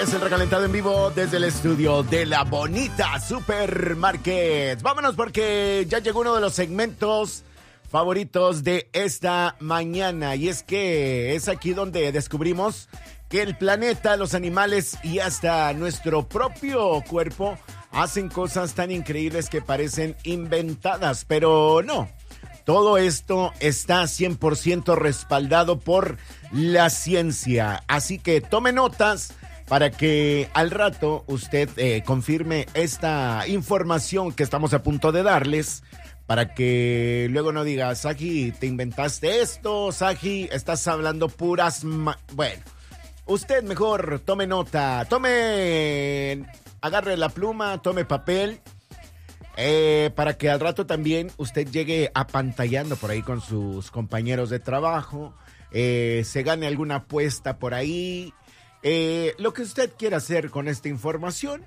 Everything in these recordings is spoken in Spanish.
Es el recalentado en vivo desde el estudio de La Bonita Supermarket. Vámonos porque ya llegó uno de los segmentos favoritos de esta mañana. Y es que es aquí donde descubrimos que el planeta, los animales y hasta nuestro propio cuerpo hacen cosas tan increíbles que parecen inventadas. Pero no, todo esto está 100% respaldado por la ciencia. Así que tome notas para que al rato usted confirme esta información que estamos a punto de darles, para que luego no diga, Saji, te inventaste esto, Saji, estás hablando puras... Bueno, usted mejor tome nota, agarre la pluma, tome papel, para que al rato también usted llegue apantallando por ahí con sus compañeros de trabajo, se gane alguna apuesta por ahí. Lo que usted quiera hacer con esta información,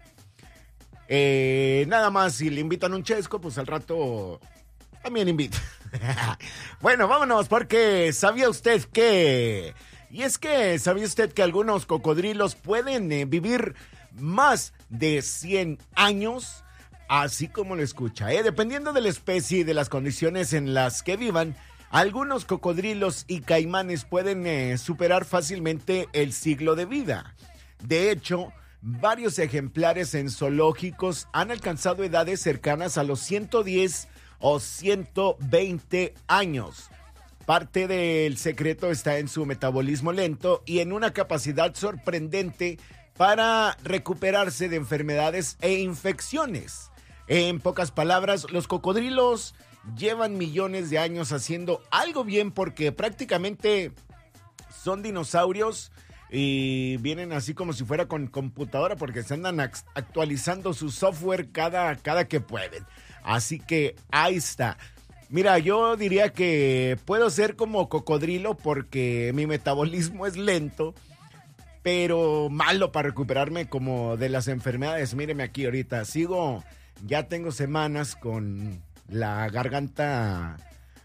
nada más si le invitan un chesco, pues al rato también invita. Bueno, vámonos porque ¿sabía usted que? Y es que ¿sabía usted que algunos cocodrilos pueden vivir más de 100 años? Así como lo escucha, dependiendo de la especie y de las condiciones en las que vivan, algunos cocodrilos y caimanes pueden superar fácilmente el siglo de vida. De hecho, varios ejemplares en zoológicos han alcanzado edades cercanas a los 110 o 120 años. Parte del secreto está en su metabolismo lento y en una capacidad sorprendente para recuperarse de enfermedades e infecciones. En pocas palabras, los cocodrilos llevan millones de años haciendo algo bien porque prácticamente son dinosaurios y vienen así como si fuera con computadora porque se andan actualizando su software cada que pueden. Así que ahí está. Mira, yo diría que puedo ser como cocodrilo porque mi metabolismo es lento, pero malo para recuperarme como de las enfermedades. Míreme aquí ahorita, ya tengo semanas con la garganta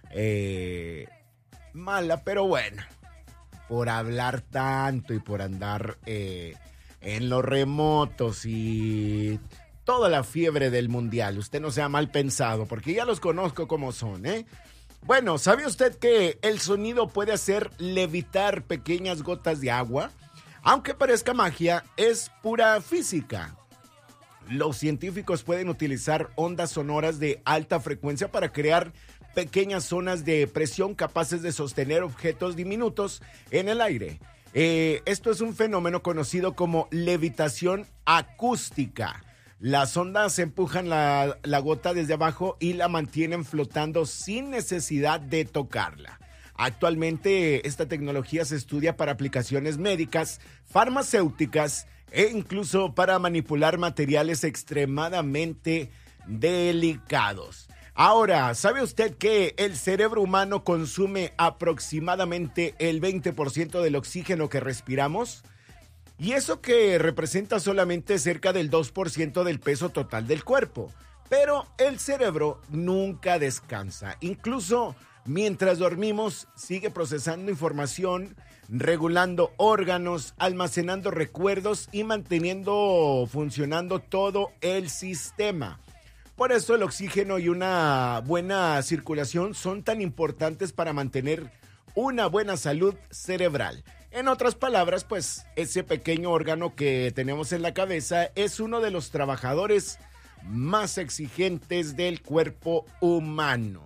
mala, pero bueno, por hablar tanto y por andar en los remotos y toda la fiebre del mundial, usted no sea mal pensado, porque ya los conozco como son, Bueno, ¿sabe usted que el sonido puede hacer levitar pequeñas gotas de agua? Aunque parezca magia, es pura física. Los científicos pueden utilizar ondas sonoras de alta frecuencia para crear pequeñas zonas de presión capaces de sostener objetos diminutos en el aire. Esto es un fenómeno conocido como levitación acústica. Las ondas empujan la gota desde abajo y la mantienen flotando sin necesidad de tocarla. Actualmente esta tecnología se estudia para aplicaciones médicas, farmacéuticas e incluso para manipular materiales extremadamente delicados. Ahora, ¿sabe usted que el cerebro humano consume aproximadamente el 20% del oxígeno que respiramos? Y eso que representa solamente cerca del 2% del peso total del cuerpo. Pero el cerebro nunca descansa. Incluso mientras dormimos, sigue procesando información, regulando órganos, almacenando recuerdos y manteniendo funcionando todo el sistema. Por eso el oxígeno y una buena circulación son tan importantes para mantener una buena salud cerebral. En otras palabras, pues ese pequeño órgano que tenemos en la cabeza es uno de los trabajadores más exigentes del cuerpo humano.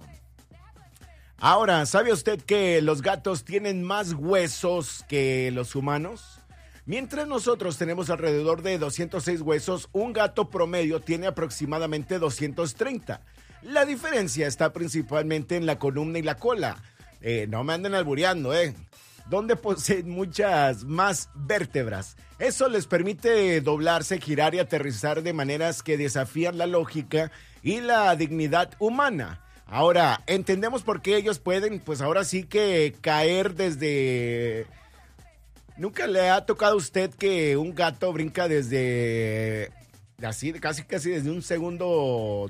Ahora, ¿sabe usted que los gatos tienen más huesos que los humanos? Mientras nosotros tenemos alrededor de 206 huesos, un gato promedio tiene aproximadamente 230. La diferencia está principalmente en la columna y la cola. No me anden albureando, donde poseen muchas más vértebras. Eso les permite doblarse, girar y aterrizar de maneras que desafían la lógica y la dignidad humana. Ahora, entendemos por qué ellos pueden, pues ahora sí que caer desde... ¿Nunca le ha tocado a usted que un gato brinca desde... así, casi desde un segundo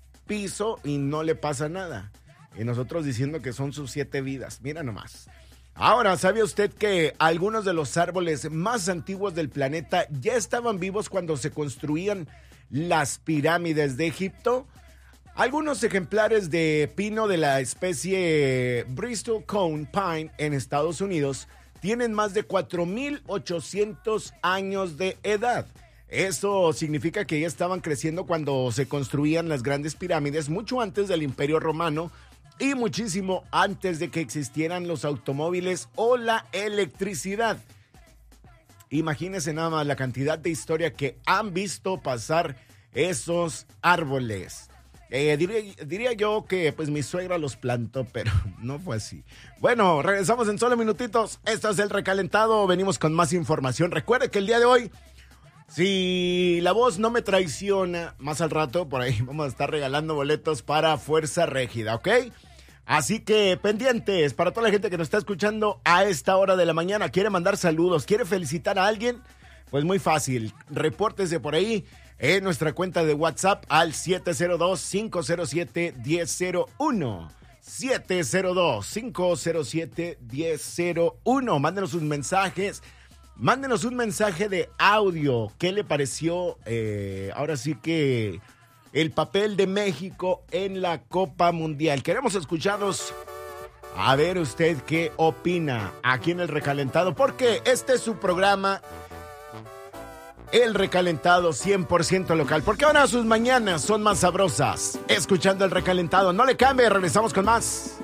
piso y no le pasa nada? Y nosotros diciendo que son sus 7 vidas. Mira nomás. Ahora, ¿sabe usted que algunos de los árboles más antiguos del planeta ya estaban vivos cuando se construían las pirámides de Egipto? Algunos ejemplares de pino de la especie Bristol Cone Pine en Estados Unidos tienen más de 4,800 años de edad. Eso significa que ya estaban creciendo cuando se construían las grandes pirámides, mucho antes del Imperio Romano y muchísimo antes de que existieran los automóviles o la electricidad. Imagínense nada más la cantidad de historia que han visto pasar esos árboles. Diría yo que pues mi suegra los plantó, pero no fue así. Bueno, regresamos en solo minutitos. Esto es El Recalentado. Venimos con más información. Recuerde que el día de hoy, si la voz no me traiciona, más al rato por ahí vamos a estar regalando boletos para Fuerza Régida, ¿ok? Así que pendientes para toda la gente que nos está escuchando a esta hora de la mañana. ¿Quiere mandar saludos? ¿Quiere felicitar a alguien? Pues muy fácil. Repórtese por ahí en nuestra cuenta de WhatsApp al 702-507-1001. 702-507-1001. Mándenos sus mensajes. Mándenos un mensaje de audio. ¿Qué le pareció? Ahora sí que el papel de México en la Copa Mundial. Queremos escucharlos. A ver usted qué opina aquí en El Recalentado. Porque este es su programa, El Recalentado 100% local. Porque ahora sus mañanas son más sabrosas. Escuchando El Recalentado. No le cambie, regresamos con más.